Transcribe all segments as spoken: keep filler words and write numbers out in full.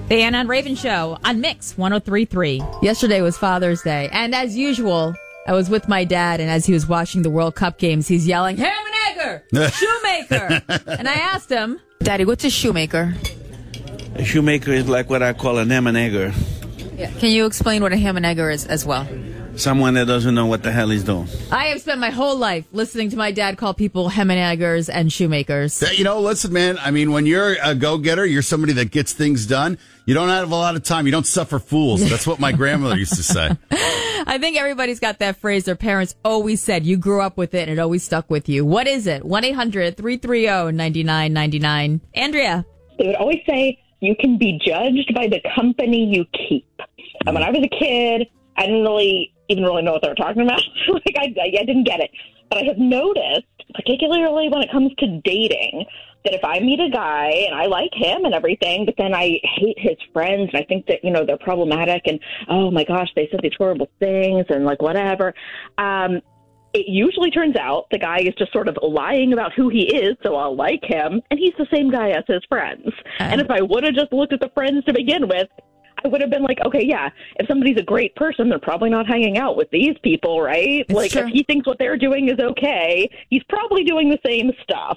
The Anna and Raven Show on Mix one oh three point three. Yesterday was Father's Day, and as usual, I was with my dad, and as he was watching the World Cup games, he's yelling, "Ham and Egger! Shoemaker!" And I asked him, "Daddy, what's a shoemaker?" A shoemaker is like what I call an ham and egger. Yeah. Can you explain what a ham and egger is as well? Someone that doesn't know what the hell he's doing. I have spent my whole life listening to my dad call people hem and eggers and shoemakers. You know, listen, man, I mean, when you're a go-getter, you're somebody that gets things done. You don't have a lot of time. You don't suffer fools. That's what my grandmother used to say. I think everybody's got that phrase their parents always said. You grew up with it, and it always stuck with you. What is it? one eight hundred three three zero nine nine nine nine. Andrea. They would always say, you can be judged by the company you keep. And when I was a kid, I didn't really even really know what they were talking about. like I, I didn't get it. But I have noticed, particularly when it comes to dating, that if I meet a guy and I like him and everything, but then I hate his friends and I think that, you know, they're problematic and, oh my gosh, they said these horrible things and like whatever. Um, it usually turns out the guy is just sort of lying about who he is, so I'll like him, and he's the same guy as his friends. Um, and if I would have just looked at the friends to begin with, I would have been like, okay, yeah, if somebody's a great person, they're probably not hanging out with these people, right? It's like, true. if he thinks what they're doing is okay, he's probably doing the same stuff.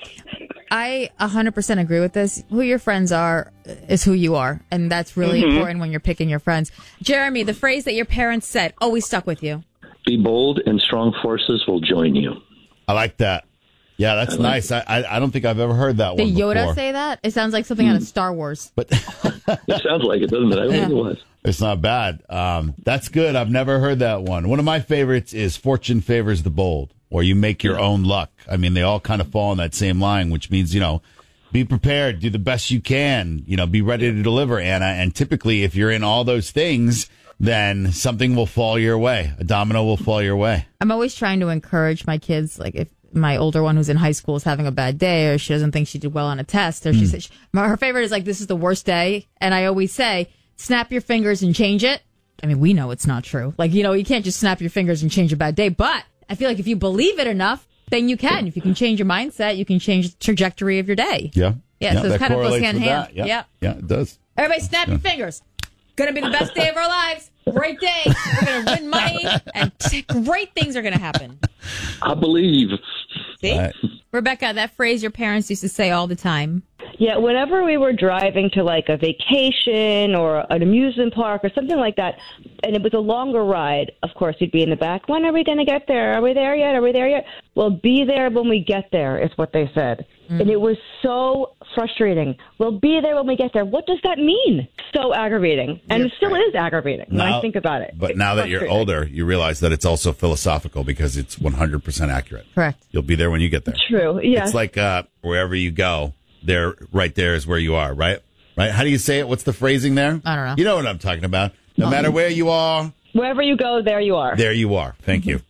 I one hundred percent agree with this. Who your friends are is who you are, and that's really mm-hmm. important when you're picking your friends. Jeremy, the phrase that your parents said always stuck with you. Be bold and strong forces will join you. I like that. Yeah, that's I like nice. I, I I don't think I've ever heard that Did one before. Did Yoda say that? It sounds like something mm. out of Star Wars. But it sounds like it, doesn't it? I don't yeah. think it was. It's not bad. Um, that's good. I've never heard that one. One of my favorites is "Fortune favors the bold," or "You make your own luck." I mean, they all kind of fall in that same line, which means, you know, be prepared, do the best you can, you know, be ready to deliver, Anna. And typically, if you're in all those things, then something will fall your way. A domino will fall your way. I'm always trying to encourage my kids, like if my older one who's in high school is having a bad day or she doesn't think she did well on a test, or she mm. said, her favorite is like, this is the worst day. And I always say, snap your fingers and change it. I mean, we know it's not true. Like, you know, you can't just snap your fingers and change a bad day. But I feel like if you believe it enough, then you can. If you can change your mindset, you can change the trajectory of your day. Yeah. Yeah, yeah so it kind of goes hand in hand. Yeah. yeah. Yeah, it does. Everybody snap yeah. your fingers. Going to be the best day of our lives. Great day. We're going to win money, and t- great things are going to happen. I believe. See? Right. Rebecca, that phrase your parents used to say all the time. Yeah, whenever we were driving to like a vacation or an amusement park or something like that, and it was a longer ride, of course, you'd be in the back. When are we going to get there? Are we there yet? Are we there yet? Well, be there when we get there is what they said. Mm. And it was so frustrating. We'll be there when we get there. What does that mean? So aggravating. And You're it still right. is aggravating when now, I think about it. But it's now that you're older, you realize that it's also philosophical because it's one hundred percent accurate. Correct. You'll be there when you get there. True, yeah. It's like uh, wherever you go, there, right there is where you are, right? Right? How do you say it? What's the phrasing there? I don't know. You know what I'm talking about. No matter where you are. Wherever you go, there you are. There you are. Thank you.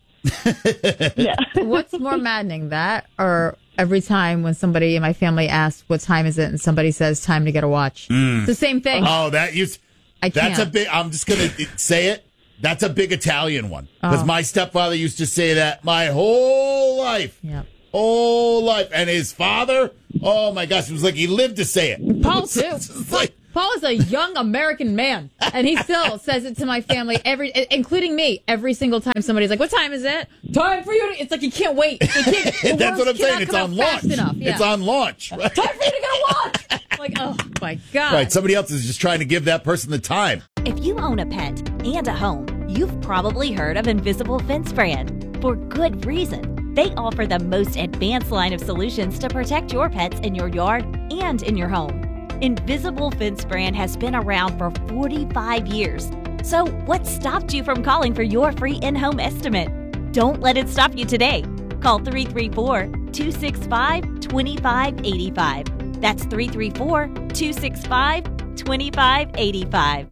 Yeah. What's more maddening, that or every time when somebody in my family asks what time is it and somebody says time to get a watch? Mm. It's the same thing. Oh, that you. I That's can't. a big. I'm just gonna say it. That's a big Italian one because Oh. my stepfather used to say that my whole life. Yep. Whole life, and his father. Oh my gosh, it was like he lived to say it. Paul too. It's like, Paul is a young American man, and he still says it to my family, every, including me, every single time somebody's like, "What time is it? Time for you to." It's like you can't wait. You can't, the That's what I'm saying. It's on launch. Enough. Yeah. It's on launch. Right? Time for you to get a watch. Like, oh my god. Right. Somebody else is just trying to give that person the time. If you own a pet and a home, you've probably heard of Invisible Fence Brand. For good reason. They offer the most advanced line of solutions to protect your pets in your yard and in your home. Invisible Fence Brand has been around for forty-five years. So what stopped you from calling for your free in-home estimate? Don't let it stop you today. Call three three four, two six five, two five eight five. That's three three four, two six five, two five eight five.